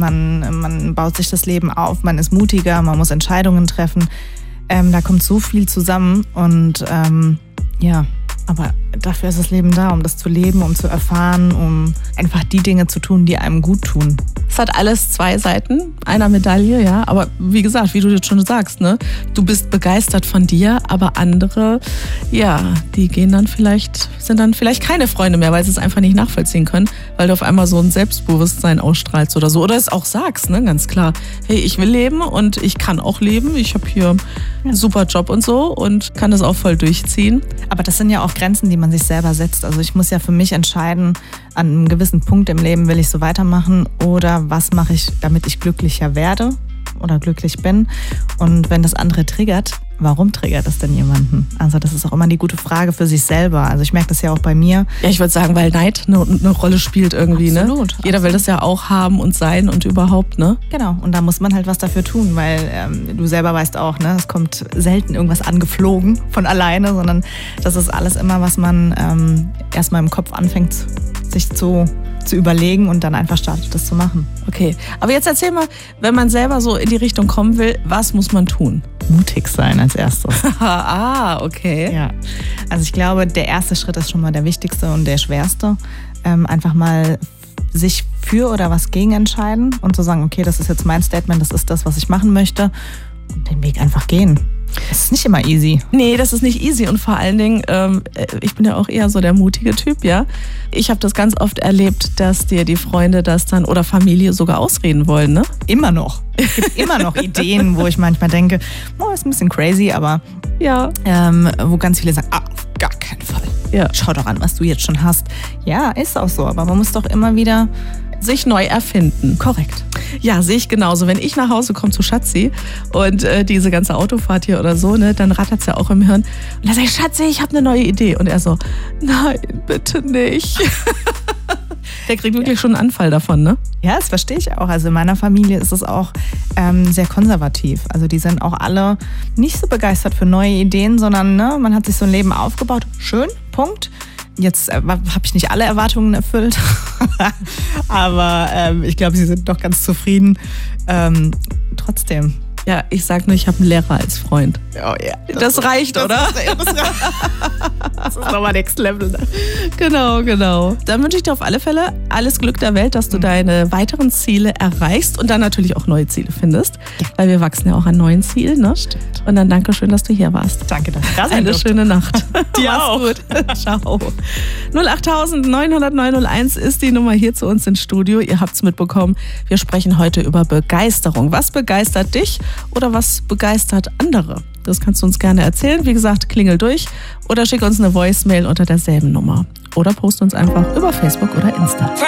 man baut sich das Leben auf, man ist mutiger, man muss Entscheidungen treffen. Da kommt so viel zusammen und aber dafür ist das Leben da, um das zu leben, um zu erfahren, um einfach die Dinge zu tun, die einem gut tun. Es hat alles zwei Seiten einer Medaille, ja. Aber wie gesagt, wie du jetzt schon sagst, ne, du bist begeistert von dir, aber andere, ja, die sind dann vielleicht keine Freunde mehr, weil sie es einfach nicht nachvollziehen können, weil du auf einmal so ein Selbstbewusstsein ausstrahlst oder so. Oder es auch sagst, ne, ganz klar. Hey, ich will leben und ich kann auch leben. Ich habe hier einen super Job und so und kann das auch voll durchziehen. Aber das sind ja auch Grenzen, die man sich selber setzt. Also ich muss ja für mich entscheiden, an einem gewissen Punkt im Leben will ich so weitermachen oder was mache ich, damit ich glücklicher werde oder glücklich bin. Und wenn das andere triggert, warum triggert das denn jemanden? Also das ist auch immer die gute Frage für sich selber. Also ich merke das ja auch bei mir. Ja, ich würde sagen, weil Neid eine Rolle spielt irgendwie. Absolut, ne? Jeder will das ja auch haben und sein und überhaupt, ne? Genau, und da muss man halt was dafür tun, weil du selber weißt auch, ne, es kommt selten irgendwas angeflogen von alleine, sondern das ist alles immer, was man erstmal im Kopf anfängt, sich zu überlegen und dann einfach startet, das zu machen. Okay, aber jetzt erzähl mal, wenn man selber so in die Richtung kommen will, was muss man tun? Mutig sein als erstes. Okay. Ja, also ich glaube, der erste Schritt ist schon mal der wichtigste und der schwerste. Einfach mal sich für oder was gegen entscheiden und zu sagen, okay, das ist jetzt mein Statement, das ist das, was ich machen möchte und den Weg einfach gehen. Das ist nicht immer easy. Nee, das ist nicht easy und vor allen Dingen, ich bin ja auch eher so der mutige Typ, ja. Ich habe das ganz oft erlebt, dass dir die Freunde das dann oder Familie sogar ausreden wollen, ne? Immer noch. Es gibt immer noch Ideen, wo ich manchmal denke, ist ein bisschen crazy, aber ja, wo ganz viele sagen, auf gar keinen Fall. Ja. Schau doch an, was du jetzt schon hast. Ja, ist auch so, aber man muss doch immer wieder sich neu erfinden. Korrekt. Ja, sehe ich genauso. Wenn ich nach Hause komme zu Schatzi und diese ganze Autofahrt hier oder so, ne, dann rattert es ja auch im Hirn. Und dann sage ich, Schatzi, ich habe eine neue Idee. Und er so, nein, bitte nicht. Der kriegt wirklich schon einen Anfall davon, ne? Ja, das verstehe ich auch. Also in meiner Familie ist es auch sehr konservativ. Also die sind auch alle nicht so begeistert für neue Ideen, sondern ne, man hat sich so ein Leben aufgebaut. Schön, Punkt. Jetzt habe ich nicht alle Erwartungen erfüllt, aber ich glaube, sie sind doch ganz zufrieden. Trotzdem. Ja, ich sag nur, ich habe einen Lehrer als Freund. Oh ja. Das reicht, oder? Das ist nochmal Next Level. Ne? Genau. Dann wünsche ich dir auf alle Fälle alles Glück der Welt, dass du deine weiteren Ziele erreichst und dann natürlich auch neue Ziele findest. Ja. Weil wir wachsen ja auch an neuen Zielen, ne? Stimmt. Und dann danke schön, dass du hier warst. Danke, dass du da sein Eine durfte. schöne Nacht. Dir auch. Gut. Ciao. 08000 900 901 ist die Nummer hier zu uns ins Studio. Ihr habt's mitbekommen. Wir sprechen heute über Begeisterung. Was begeistert dich oder was begeistert andere? Das kannst du uns gerne erzählen. Wie gesagt, klingel durch oder schick uns eine Voicemail unter derselben Nummer. Oder post uns einfach über Facebook oder Insta.